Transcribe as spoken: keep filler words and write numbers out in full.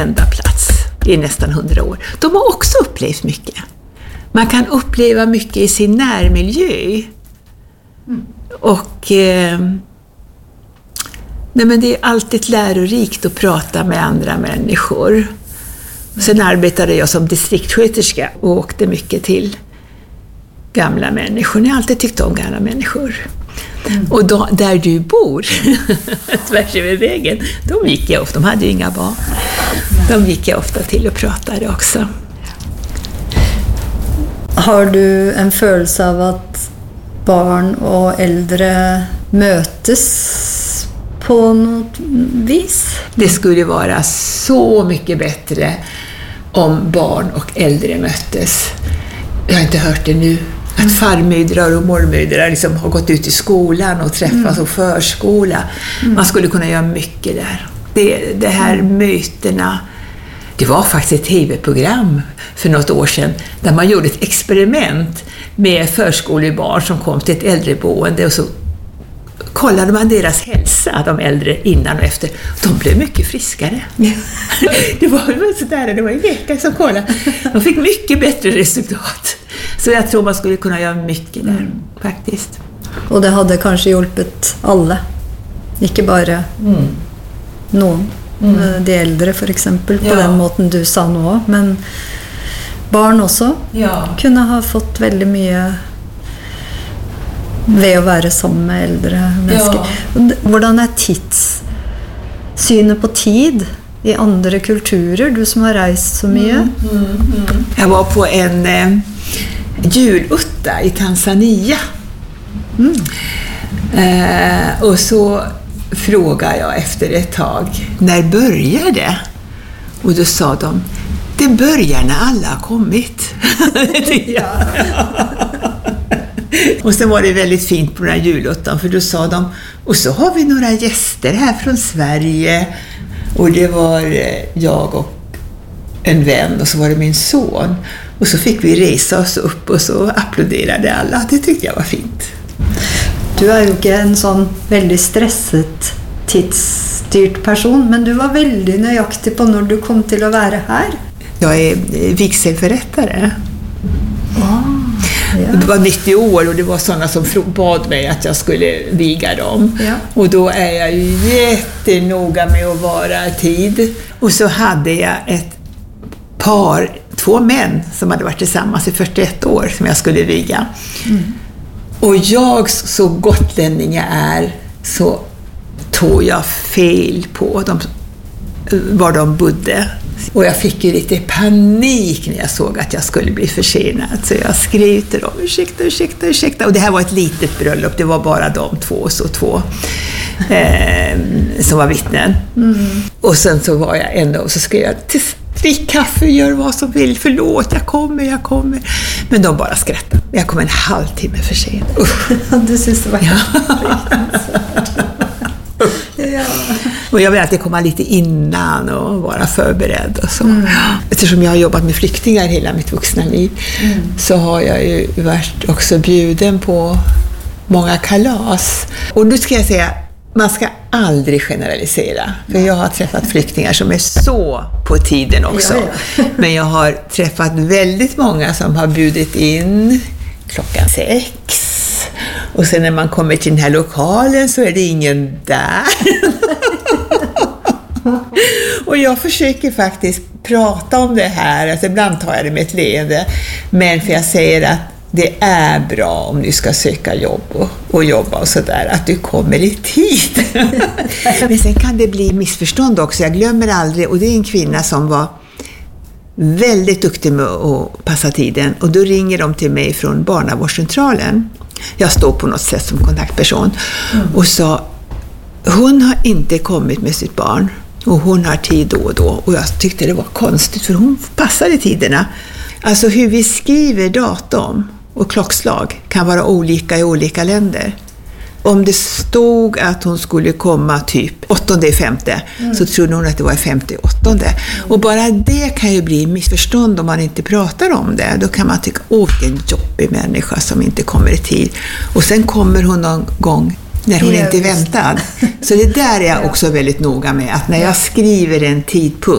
enda plats i nästan hundra år. De har också upplevt mycket. Man kan uppleva mycket i sin närmiljö. Mm. Och eh, nej men det är alltid lärorikt att prata med andra människor. Sen arbetade jag som distriktsköterska och åkte mycket till gamla människor. Jag har alltid tyckt om gamla människor. Mm. Och då, där du bor, tvärs över vägen, de gick jag ofta. De hade ju inga barn. De gick jag ofta till och pratade också. Har du en känsla av att barn och äldre mötes på något vis? Det skulle vara så mycket bättre om barn och äldre möttes. Jag har inte hört det nu. Att farmödrar och mormödrar liksom har gått ut i skolan och träffas mm. och förskola. Mm. Man skulle kunna göra mycket där. Det, det här mm. mötena. Det var faktiskt ett tv-program för något år sedan där man gjorde ett experiment med förskolebarn som kom till ett äldreboende och så kollade man deras hälsa, de äldre, innan och efter. De blev mycket friskare. Det var så där, det var en vecka som kollade. De fick mycket bättre resultat. Så jag tror man skulle kunna göra mycket där, mm. faktiskt. Och det hade kanske hjälpt alla. Inte bara mm. någon. Mm. De äldre för exempel, på ja. den måten du sa nu. Men barn också ja. kunde ha fått väldigt mycket ved att vara sammen med äldre människor. Ja. Hvordan är tids synet på tid i andra kulturer, du som har rest så mycket? Mm, mm, mm. Jag var på en eh, julutta i Tanzania. Mm. Eh, och så frågade jag efter ett tag, när börjar det? Och då sa de, det börjar när alla har kommit. Ja. Och sen var det väldigt fint på den här julottan, för då sa de, och så har vi några gäster här från Sverige. Och det var jag och en vän och så var det min son. Och så fick vi resa oss upp och så applåderade alla. Det tyckte jag var fint. Du är ju inte en sån väldigt stressad, tidsstyrt person, men du var väldigt nöjaktig på när du kom till att vara här. Jag är vigselförrättare. Wow. Ja. Det var nittio år och det var sådana som bad mig att jag skulle viga dem. Ja. Och då är jag ju jättenoga med att vara i tid. Och så hade jag ett par, två män som hade varit tillsammans i fyrtioett år som jag skulle viga. Mm. Och jag, så gotlänning jag är, så tog jag fel på dem, var de bodde. Och jag fick ju lite panik när jag såg att jag skulle bli försenad. Så jag skrev till dem, ursäkta, ursäkta, ursäkta. Och det här var ett litet bröllop, det var bara de två och så två eh, som var vittnen. Mm. Och sen så var jag ändå, så skrev jag, drick kaffe, gör vad som vill, förlåt, jag kommer, jag kommer. Men de bara skrattade. Jag kom en halvtimme för sent. Du syns det var ja. Och jag vill alltid komma lite innan och vara förberedd och så. Mm. Eftersom jag har jobbat med flyktingar hela mitt vuxna liv mm. så har jag ju varit också bjuden på många kalas. Och nu ska jag säga, man ska aldrig generalisera. För jag har träffat flyktingar som är så på tiden också. Ja, ja. Men jag har träffat väldigt många som har bjudit in klockan sex. Och sen när man kommer till den här lokalen så är det ingen där. Och jag försöker faktiskt prata om det här. Alltså ibland tar jag det med ett leende. Men för jag säger att det är bra om du ska söka jobb och, och jobba och sådär, att du kommer i tid. Men sen kan det bli missförstånd också. Jag glömmer aldrig, och det är en kvinna som var väldigt duktig med att passa tiden. Och då ringer de till mig från barnavårdscentralen. Jag står på något sätt som kontaktperson mm. och sa, hon har inte kommit med sitt barn och hon har tid då och då. Och jag tyckte det var konstigt för hon passade tiderna. Alltså hur vi skriver datum och klockslag kan vara olika i olika länder. Om det stod att hon skulle komma typ åttonde femte mm. så trodde hon att det var femte åttonde. Mm. Och bara det kan ju bli missförstånd om man inte pratar om det. Då kan man tycka, åh vilken jobbig människa som inte kommer i tid. Och sen kommer hon någon gång när hon inte är väntad. Så det där är jag också väldigt noga med. Att när jag skriver en tidpunkt